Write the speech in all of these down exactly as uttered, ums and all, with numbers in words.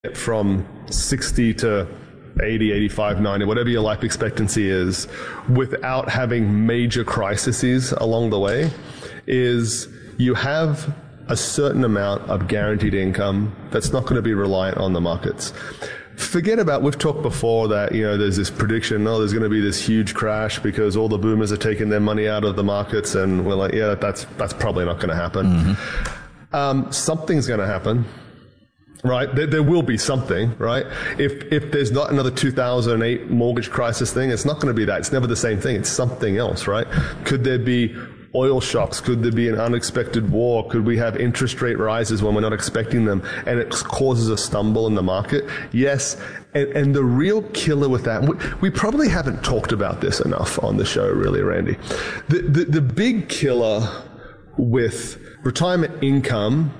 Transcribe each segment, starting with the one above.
from sixty to eighty, eighty-five, ninety, whatever your life expectancy is, without having major crises along the way, is you have a certain amount of guaranteed income that's not going to be reliant on the markets. Forget about, we've talked before that, you know, there's this prediction, oh, there's going to be this huge crash because all the boomers are taking their money out of the markets, and we're like, yeah, that's that's probably not going to happen. Mm-hmm. Um, something's going to happen. Right, there, there will be something, right? If if there's not another two thousand eight mortgage crisis thing, it's not going to be that. It's never the same thing. It's something else, right? Could there be oil shocks? Could there be an unexpected war? Could we have interest rate rises when we're not expecting them, and it causes a stumble in the market? Yes, and, and the real killer with that, we, we probably haven't talked about this enough on the show, really, Randy. The the, the big killer with retirement income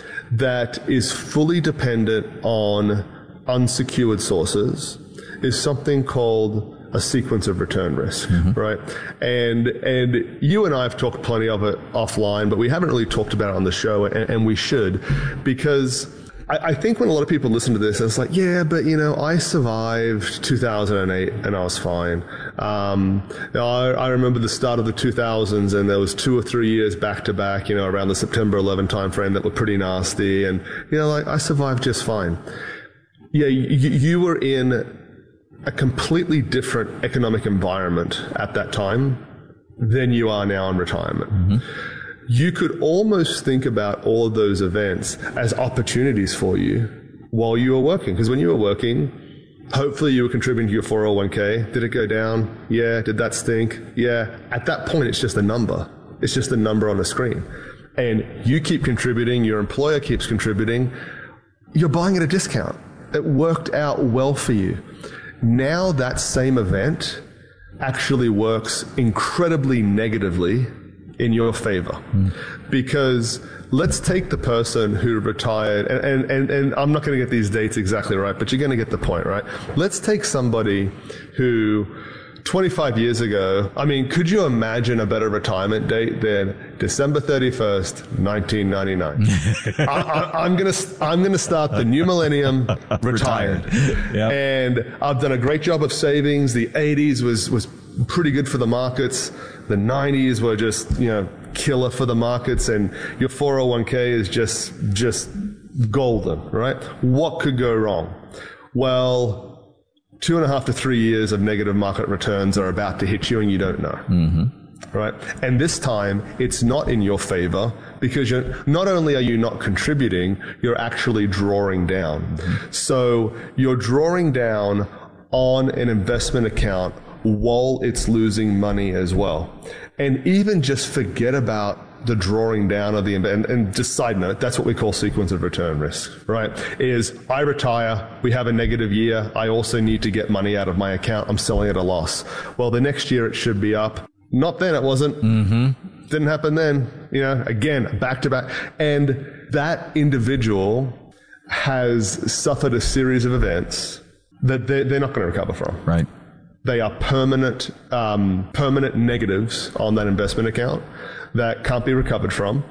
that is fully dependent on unsecured sources is something called a sequence of return risk, mm-hmm. right? And and you and I have talked plenty of it offline, but we haven't really talked about it on the show, and, and we should, because I, I think when a lot of people listen to this, it's like, yeah, but you know, I survived two thousand eight and I was fine. Um, you know, I, I remember the start of the two thousands, and there was two or three years back to back, you know, around the September eleventh timeframe that were pretty nasty, and you know, like I survived just fine. Yeah, you, you were in a completely different economic environment at that time than you are now in retirement. Mm-hmm. You could almost think about all of those events as opportunities for you while you were working, because when you were working, hopefully you were contributing to your four oh one k. Did it go down? Yeah. Did that stink? Yeah. At that point, it's just a number. It's just a number on a screen. And you keep contributing, your employer keeps contributing, you're buying at a discount. It worked out well for you. Now that same event actually works incredibly negatively in your favor. Mm. Because let's take the person who retired, and, and, and, and I'm not going to get these dates exactly right, but you're going to get the point, right? Let's take somebody who twenty-five years ago, I mean, could you imagine a better retirement date than December thirty-first, nineteen ninety-nine? I, I, I'm going to I'm going to start the new millennium retired. retired. Yep. And I've done a great job of savings. The eighties was was pretty good for the markets. The nineties were just, you know, killer for the markets, and your four oh one k is just just golden, right? What could go wrong? Well, two and a half to three years of negative market returns are about to hit you, and you don't know. Mm-hmm. Right? And this time, it's not in your favor, because you're, not only are you not contributing, you're actually drawing down. Mm-hmm. So you're drawing down on an investment account while it's losing money as well. And even just forget about the drawing down of the, and, and just side note, that's what we call sequence of return risk, right? Is I retire, we have a negative year, I also need to get money out of my account, I'm selling at a loss. Well, the next year it should be up. Not then, it wasn't. Mm-hmm. Didn't happen then. You know, again, back to back. And that individual has suffered a series of events that they're, they're not going to recover from. Right. They are permanent, um, permanent negatives on that investment account that can't be recovered from.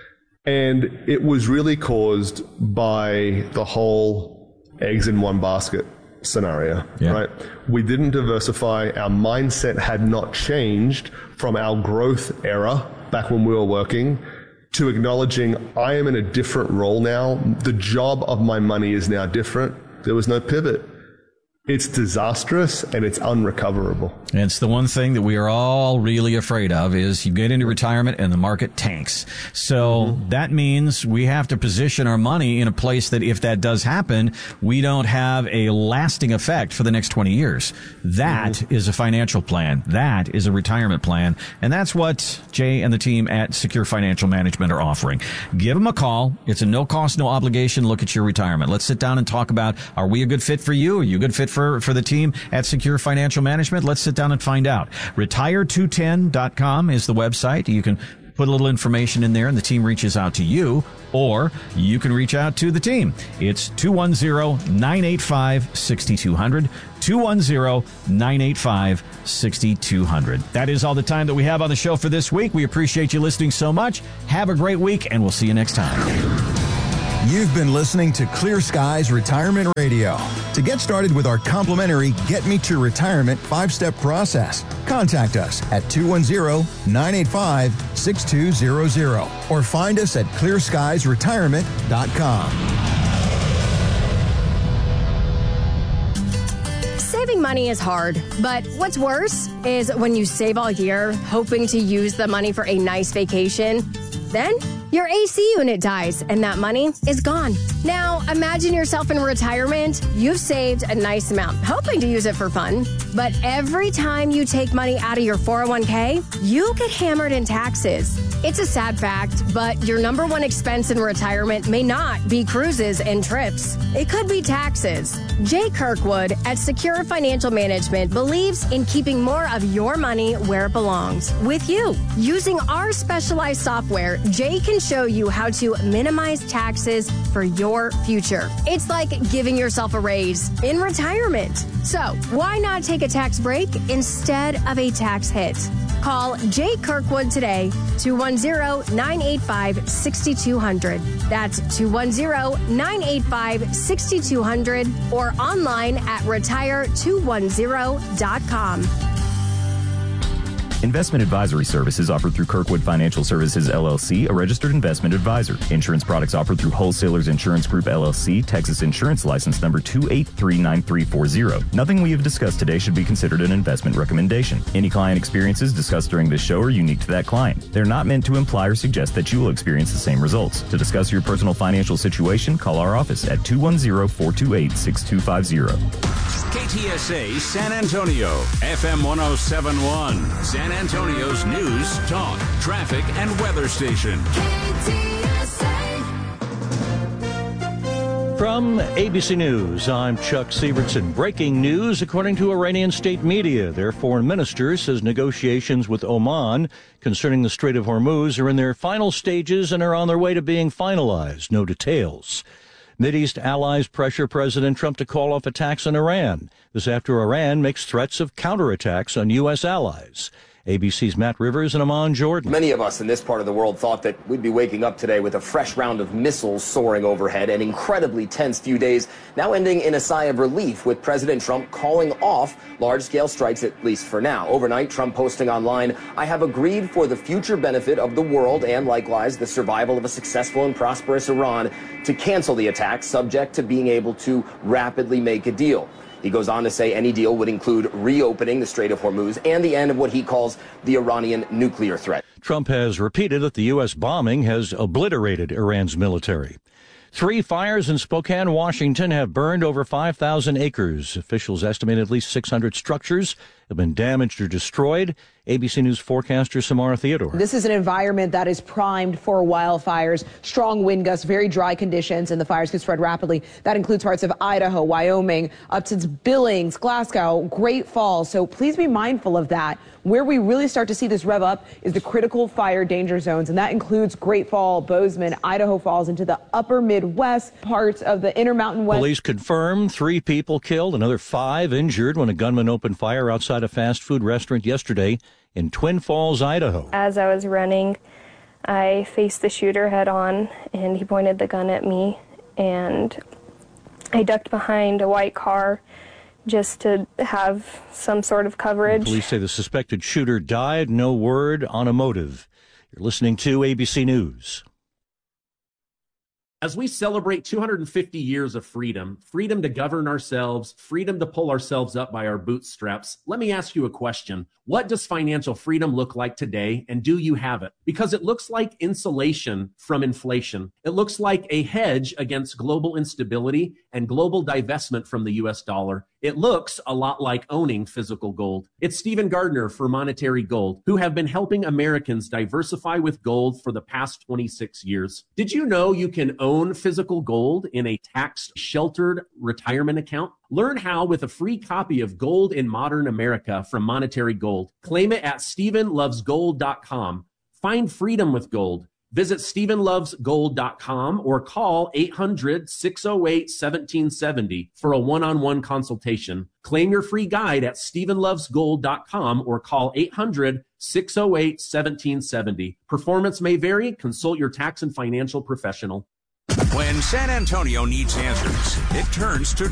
And it was really caused by the whole eggs in one basket scenario, yeah. right? We didn't diversify. Our mindset had not changed from our growth era back when we were working to acknowledging I am in a different role now. The job of my money is now different. There was no pivot. It's disastrous and it's unrecoverable. And it's the one thing that we are all really afraid of is you get into retirement and the market tanks. So mm-hmm. that means we have to position our money in a place that if that does happen, we don't have a lasting effect for the next twenty years. That mm-hmm. is a financial plan. That is a retirement plan. And that's what Jay and the team at Secure Financial Management are offering. Give them a call. It's a no cost, no obligation look at your retirement. Let's sit down and talk about, are we a good fit for you? Are you a good fit for, for the team at Secure Financial Management? Let's sit down and find out. retire two ten dot com is the website. You can put a little information in there and the team reaches out to you, or you can reach out to the team. It's two one zero, nine eight five, six two zero zero, two one zero, nine eight five, six two zero zero. That is all the time that we have on the show for this week. We appreciate you listening so much. Have a great week, and we'll see you next time. You've been listening to Clear Skies Retirement Radio. To get started with our complimentary Get Me to Retirement five-step process, contact us at two one zero, nine eight five, six two zero zero or find us at clear skies retirement dot com. Saving money is hard, but what's worse is when you save all year hoping to use the money for a nice vacation, then your A C unit dies and that money is gone. Now, imagine yourself in retirement. You've saved a nice amount, hoping to use it for fun. But every time you take money out of your four oh one k, you get hammered in taxes. It's a sad fact, but your number one expense in retirement may not be cruises and trips. It could be taxes. Jay Kirkwood at Secure Financial Management believes in keeping more of your money where it belongs, with you. Using our specialized software, Jay can show you how to minimize taxes for your future. It's like giving yourself a raise in retirement. So why not take a tax break instead of a tax hit? Call Jay Kirkwood today, two one zero, nine eight five, six two zero zero. That's two one zero, nine eight five, six two zero zero or online at retire two one zero dot com. Investment advisory services offered through Kirkwood Financial Services, L L C, a registered investment advisor. Insurance products offered through Wholesalers Insurance Group, L L C, Texas Insurance License Number two eight three nine three four zero. Nothing we have discussed today should be considered an investment recommendation. Any client experiences discussed during this show are unique to that client. They're not meant to imply or suggest that you will experience the same results. To discuss your personal financial situation, call our office at two one zero, four two eight, six two five zero. K T S A San Antonio, F M one oh seven point one, San Antonio's news, talk, traffic, and weather station. K T S A. From A B C News, I'm Chuck Sievertson. Breaking news, according to Iranian state media. Their foreign minister says negotiations with Oman concerning the Strait of Hormuz are in their final stages and are on their way to being finalized. No details. Mideast allies pressure President Trump to call off attacks on Iran. This after Iran makes threats of counterattacks on U S allies. A B C's Matt Rivers and Amman Jordan. Many of us in this part of the world thought that we'd be waking up today with a fresh round of missiles soaring overhead, an incredibly tense few days, now ending in a sigh of relief with President Trump calling off large-scale strikes, at least for now. Overnight, Trump posting online, "I have agreed for the future benefit of the world and likewise the survival of a successful and prosperous Iran to cancel the attacks, subject to being able to rapidly make a deal." He goes on to say any deal would include reopening the Strait of Hormuz and the end of what he calls the Iranian nuclear threat. Trump has repeated that the U S bombing has obliterated Iran's military. Three fires in Spokane, Washington have burned over five thousand acres. Officials estimate at least six hundred structures have been damaged or destroyed. A B C News forecaster Samara Theodore. This is an environment that is primed for wildfires, strong wind gusts, very dry conditions, and the fires can spread rapidly. That includes parts of Idaho, Wyoming, up to Billings, Glasgow, Great Falls. So please be mindful of that. Where we really start to see this rev up is the critical fire danger zones, and that includes Great Falls, Bozeman, Idaho Falls, into the upper Midwest, parts of the Intermountain West. Police confirm three people killed, another five injured when a gunman opened fire outside a fast food restaurant yesterday in Twin Falls, Idaho. As I was running, I faced the shooter head on, and he pointed the gun at me, and I ducked behind a white car just to have some sort of coverage. Police say the suspected shooter died. No word on a motive. You're listening to A B C News. As we celebrate two hundred fifty years of freedom, freedom to govern ourselves, freedom to pull ourselves up by our bootstraps, let me ask you a question. What does financial freedom look like today, and do you have it? Because it looks like insulation from inflation. It looks like a hedge against global instability and global divestment from the U S dollar. It looks a lot like owning physical gold. It's Stephen Gardner for Monetary Gold, who have been helping Americans diversify with gold for the past twenty-six years. Did you know you can own physical gold in a tax-sheltered retirement account? Learn how with a free copy of Gold in Modern America from Monetary Gold. Claim it at stephen loves gold dot com. Find freedom with gold. Visit stephen loves gold dot com or call eight hundred, six oh eight, one seven seven oh for a one-on-one consultation. Claim your free guide at stephen loves gold dot com or call eight hundred, six oh eight, one seven seven oh. Performance may vary. Consult your tax and financial professional. When San Antonio needs answers, it turns to